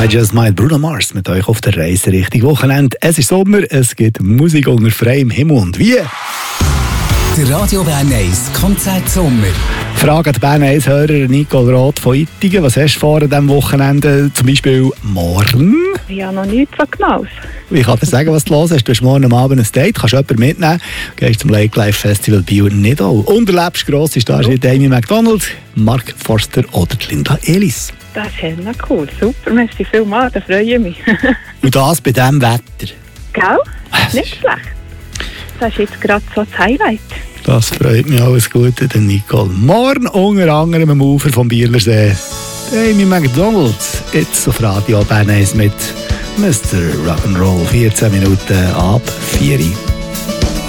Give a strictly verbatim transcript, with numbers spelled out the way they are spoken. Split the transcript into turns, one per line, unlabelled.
I Just Might, Bruno Mars mit euch auf der Reise Richtung Wochenende. Es ist Sommer, es gibt Musik unter freiem Himmel und wie?
Der Radio Bern eins Konzert Sommer.
Frage an den Bern eins Hörer Nicole Roth von Ittigen. Was hast du vor an diesem Wochenende, zum Beispiel morgen?
Ja, noch nichts so Genaues.
Ich kann dir sagen, was du los hast. Du hast morgen am Abend ein Date, kannst jemanden mitnehmen, gehst zum Lake Life Festival Bio Nidau und erlebst grosse Stars wie Amy Macdonald, Mark Forster oder Linda Elis.
Das ist ja cool, super, merci vielmals, da freue ich mich.
Und das bei diesem Wetter.
Gell? Nicht schlecht. Das ist jetzt gerade so das Highlight.
Das freut mich, alles Gute, den Nicole. Morgen unter anderem am Ufer vom Bielersee. Amy Macdonald, jetzt auf Radio Bern eins mit Mister Rock'n'Roll, vierzehn Minuten ab vier Uhr.